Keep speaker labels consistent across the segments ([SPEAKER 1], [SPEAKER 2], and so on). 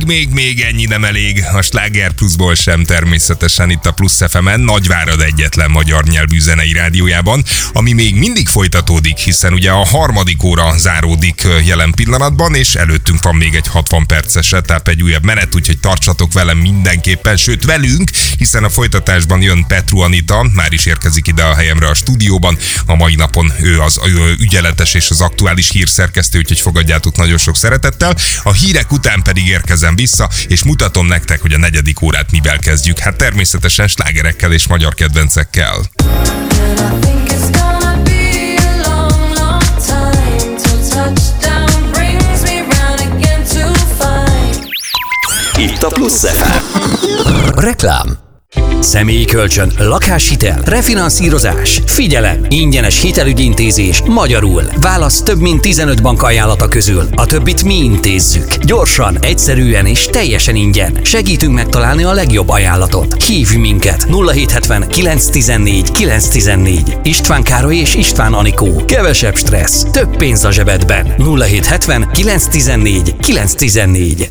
[SPEAKER 1] Még ennyi nem elég. A Sláger Pluszból sem természetesen itt a Plusz FM-en, Nagyvárad egyetlen magyar nyelvű zenei rádiójában, ami még mindig folytatódik, hiszen ugye a harmadik óra záródik jelen pillanatban, és előttünk van még egy 60 perces etap, egy újabb menet, úgyhogy tartsatok velem mindenképpen, sőt velünk, hiszen a folytatásban jön Petru Anita, már is érkezik ide a helyemre a stúdióban. A mai napon ő az ügyeletes és az aktuális hírszerkesztő, úgyhogy fogadjátok nagyon sok szeretettel. A hírek után pedig érkezem vissza, és mutatom nektek, hogy a negyedik órát mivel kezdjük. Hát természetesen slágerekkel és magyar kedvencekkel.
[SPEAKER 2] Itt a Plusz FM.
[SPEAKER 3] Reklám. Személyi kölcsön, lakáshitel, refinanszírozás. Figyelem! Ingyenes hitelügyintézés magyarul. Válasz több mint 15 bank ajánlata közül. A többit mi intézzük. Gyorsan, egyszerűen és teljesen ingyen. Segítünk megtalálni a legjobb ajánlatot. Hívj minket 0770 914 914. István Károly és István Anikó. Kevesebb stressz, több pénz a zsebedben. 0770 914 914.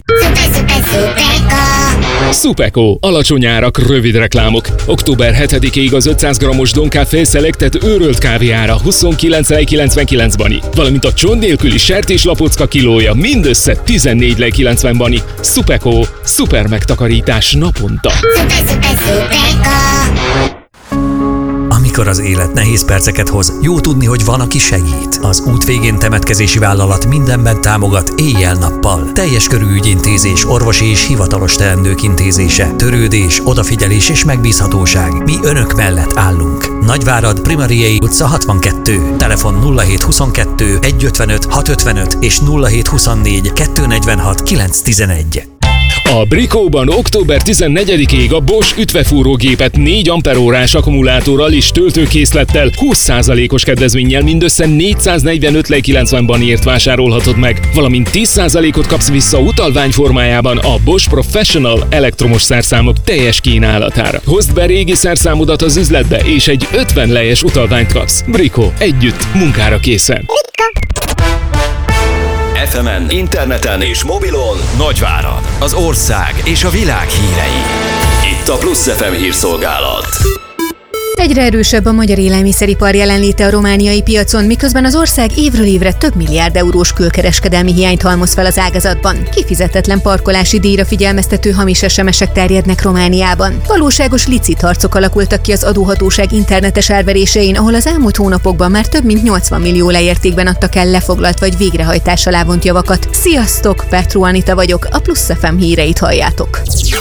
[SPEAKER 4] Supeko. Alacsony árak, rövid reklámok. Október 7-ig az 500 g-os Don Café Selected őrölt kávéára 29,99 bani, valamint a csont nélküli sertéslapocka kilója mindössze 14,90 bani. Supeko. Szuper megtakarítás naponta.
[SPEAKER 3] Amikor az élet nehéz perceket hoz, jó tudni, hogy van, aki segít. Az út végén temetkezési vállalat mindenben támogat éjjel-nappal. Teljes körű ügyintézés, orvosi és hivatalos teendők intézése, törődés, odafigyelés és megbízhatóság. Mi önök mellett állunk. Nagyvárad, Primariei utca 62. Telefon 0722 155 655 és 0724 246 911.
[SPEAKER 4] A Brikóban október 14-ig a Bosch ütvefúrógépet 4 amperórás akkumulátorral és töltőkészlettel 20%-os kedvezménnyel mindössze 445,90 baniért vásárolhatod meg, valamint 10%-ot kapsz vissza utalvány formájában a Bosch Professional elektromos szerszámok teljes kínálatára. Hozd be régi szerszámodat az üzletbe, és egy 50 lejes utalványt kapsz. Brikó, együtt, munkára készen.
[SPEAKER 2] FM-en, interneten és mobilon Nagyvárad, az ország és a világ hírei. Itt a Plusz FM hírszolgálat.
[SPEAKER 5] Egyre erősebb a magyar élelmiszeripar jelenléte a romániai piacon, miközben az ország évről évre több milliárd eurós külkereskedelmi hiányt halmoz fel az ágazatban. Kifizetetlen parkolási díjra figyelmeztető hamis SMS-ek terjednek Romániában. Valóságos licitharcok alakultak ki az adóhatóság internetes árverésein, ahol az elmúlt hónapokban már több mint 80 millió leértékben adtak el lefoglalt vagy végrehajtás alá vont javakat. Sziasztok, Petru Anita vagyok, a Plusz FM híreit halljátok.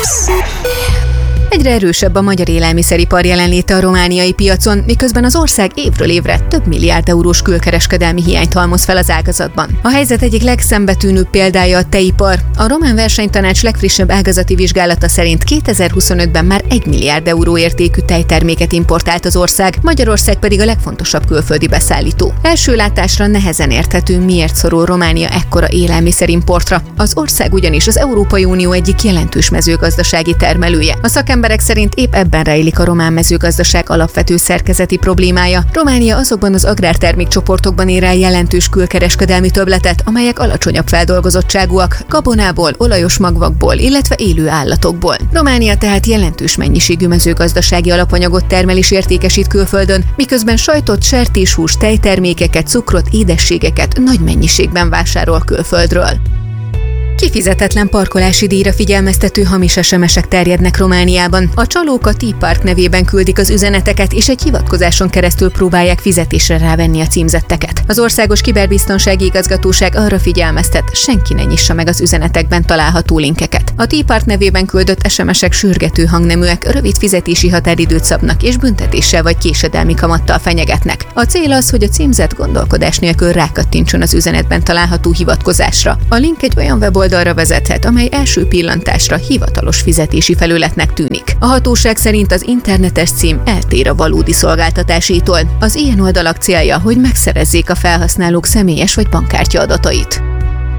[SPEAKER 5] Egyre erősebb a magyar élelmiszeripar jelenléte a romániai piacon, miközben az ország évről évre több milliárd eurós külkereskedelmi hiányt halmoz fel az ágazatban. A helyzet egyik legszembetűnőbb példája a tejipar. A Román Versenytanács legfrissebb ágazati vizsgálata szerint 2025-ben már 1 milliárd euró értékű tejterméket importált az ország, Magyarország pedig a legfontosabb külföldi beszállító. Első látásra nehezen érthető, miért szorul Románia ekkora élelmiszerimportra. Az ország ugyanis az Európai Unió egyik jelentős mezőgazdasági termelője. A szakemberek szerint épp ebben rejlik a román mezőgazdaság alapvető szerkezeti problémája. Románia azokban az agrártermékcsoportokban ér el jelentős külkereskedelmi többletet, amelyek alacsonyabb feldolgozottságúak, gabonából, olajos magvakból, illetve élő állatokból. Románia tehát jelentős mennyiségű mezőgazdasági alapanyagot termel és értékesít külföldön, miközben sajtot, sertéshúst, tejtermékeket, cukrot, édességeket nagy mennyiségben vásárol külföldről. Kifizetetlen parkolási díjra figyelmeztető hamis SMS-ek terjednek Romániában. A csalók a T-Park nevében küldik az üzeneteket, és egy hivatkozáson keresztül próbálják fizetésre rávenni a címzetteket. Az Országos Kiberbiztonsági Igazgatóság arra figyelmeztet, senki ne nyissa meg az üzenetekben található linkeket. A T-Park nevében küldött SMS-ek sürgető hangneműek, rövid fizetési határidőt szabnak és büntetéssel vagy késedelmi kamattal fenyegetnek. A cél az, hogy a címzett gondolkodás nélkül rákattintson az üzenetben található hivatkozásra. A link egy olyan weboldalra vezethet, amely első pillantásra hivatalos fizetési felületnek tűnik. A hatóság szerint az internetes cím eltér a valódi szolgáltatásítól. Az ilyen oldalak célja, hogy megszerezzék a felhasználók személyes vagy bankkártya adatait.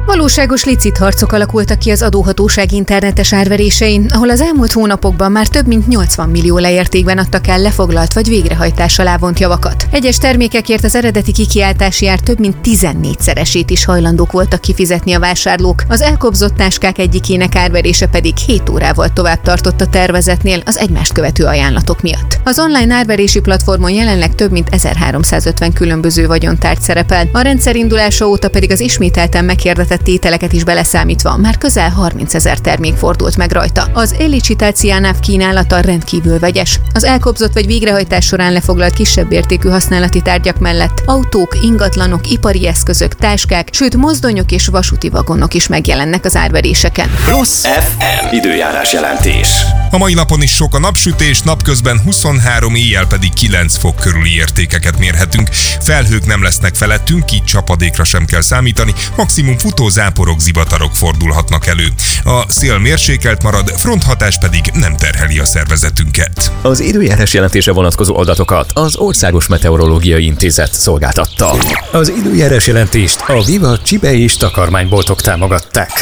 [SPEAKER 5] Valóságos licit harcok alakultak ki az adóhatóság internetes árverésein, ahol az elmúlt hónapokban már több mint 80 millió leértékben adtak el lefoglalt vagy végrehajtás alá vont javakat. Egyes termékekért az eredeti kikiáltási ár több mint 14-szeresét is hajlandók voltak kifizetni a vásárlók. Az elkobzott táskák egyikének árverése pedig 7 órával tovább tartott a tervezetnél az egymást követő ajánlatok miatt. Az online árverési platformon jelenleg több mint 1350 különböző vagyontárgy szerepel, a rendszer indulása óta pedig az ismételten meghirdetett tételeket is beleszámítva már közel 30 000 termék fordult meg rajta. Az e-licitációnáv kínálata rendkívül vegyes. Az elkobzott vagy végrehajtás során lefoglalt kisebb értékű használati tárgyak mellett autók, ingatlanok, ipari eszközök, táskák, sőt mozdonyok és vasúti vagonok is megjelennek az árveréseken.
[SPEAKER 2] Plusz FM időjárás jelentés.
[SPEAKER 1] A mai napon is sok a napsütés, napközben 23, éjjel pedig 9 fok körüli értékeket mérhetünk. Felhők nem lesznek felettünk, így csapadékra sem kell számítani, maximum záporok, zivatarok fordulhatnak elő. A szél mérsékelt marad, fronthatás pedig nem terheli a szervezetünket.
[SPEAKER 6] Az időjárás jelentése vonatkozó adatokat az Országos Meteorológiai Intézet szolgáltatta. Az időjárás jelentést a Viva csibe és takarmányboltok támogatták.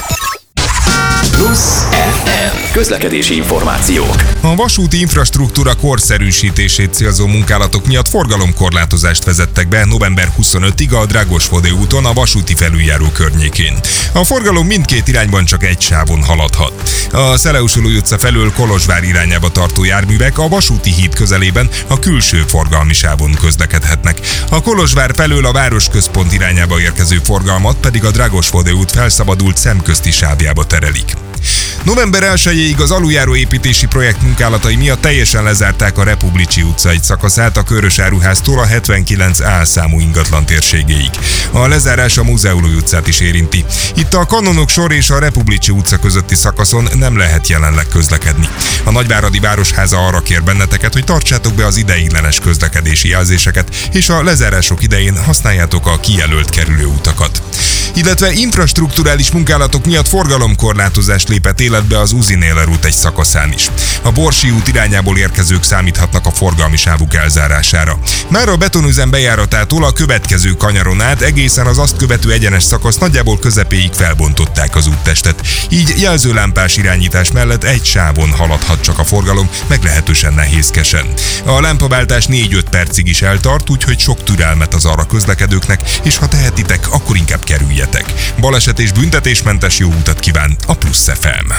[SPEAKER 2] Plusz FM közlekedési információk.
[SPEAKER 1] A vasúti infrastruktúra korszerűsítését célzó munkálatok miatt forgalomkorlátozást vezettek be november 25-ig a Dragosvode úton a vasúti felüljáró környékén. A forgalom mindkét irányban csak egy sávon haladhat. A Szeleusulói utca felől Kolozsvár irányába tartó járművek a vasúti híd közelében a külső forgalmi sávon közlekedhetnek. A Kolozsvár felől a városközpont irányába érkező forgalmat pedig a Dragosvode út felszabadult szemközti sávjába terelik. November 1-ig az aluljáró építési projekt munkálatai miatt teljesen lezárták a Republicsi utca egy szakaszát a Körös áruháztól a 79A számú ingatlan térségéig. A lezárás a Múzeolói utcát is érinti. Itt a Kanonok sor és a Republicsi utca közötti szakaszon nem lehet jelenleg közlekedni. A Nagyváradi Városháza arra kér benneteket, hogy tartsátok be az ideiglenes közlekedési jelzéseket, és a lezárások idején használjátok a kijelölt kerülőutakat. Illetve infrastrukturális munkálatok miatt forgalomkorlátozás lépett életbe az Uzinéler út egy szakaszán is. A Borsi út irányából érkezők számíthatnak a forgalmi sávuk elzárására. Már a betonüzem bejáratától a következő kanyaron át egészen az azt követő egyenes szakasz nagyjából közepéig felbontották az úttestet. Így jelzőlámpás irányítás mellett egy sávon haladhat csak a forgalom, meglehetősen nehézkesen. A lámpaváltás 4-5 percig is eltart, úgyhogy sok türelmet az arra közlekedőknek, és ha tehetitek, akkor inkább kerüljetek. Baleset és büntetésmentes jó utat kíván a Plusz FM.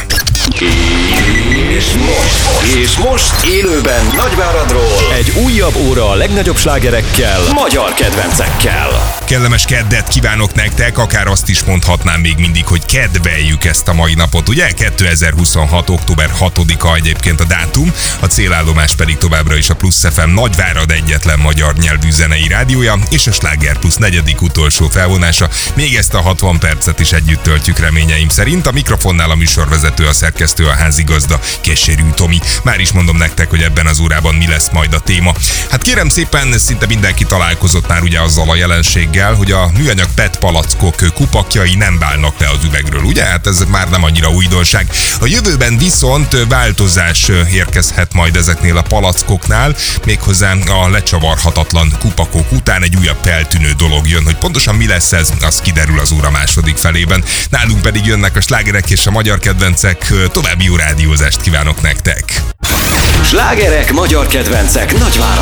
[SPEAKER 2] És most élőben Nagyváradról egy újabb óra a legnagyobb slágerekkel, magyar kedvencekkel.
[SPEAKER 1] Kellemes keddet kívánok nektek, akár azt is mondhatnám még mindig, hogy kedveljük ezt a mai napot, ugye? 2026. október 6-a egyébként a dátum, a célállomás pedig továbbra is a Plusz FM Nagyvárad egyetlen magyar nyelvű zenei rádiója, és a Sláger Plusz negyedik utolsó felvonása. Még ezt a 60 percet is együtt töltjük reményeim szerint. A mikrofonnál a műsorvezető, a szerkesztő, a házigazda, Késérű Tomi. Már is mondom nektek, hogy ebben az órában mi lesz majd a téma. Hát kérem szépen, szinte mindenki találkozott már ugye azzal a jelenséggel, hogy a műanyag PET palackok kupakjai nem válnak le az üvegről, ugye? Hát ez már nem annyira újdonság. A jövőben viszont változás érkezhet majd ezeknél a palackoknál, méghozzá a lecsavarhatatlan kupakok után egy újabb feltűnő dolog jön, hogy pontosan mi lesz ez, az kiderül az óra második felében. Nálunk pedig jönnek a slágerek és a magyar kedvencek. További jó rádiózást kívánok nektek!
[SPEAKER 2] Slágerek, magyar kedvencek Nagyvárad.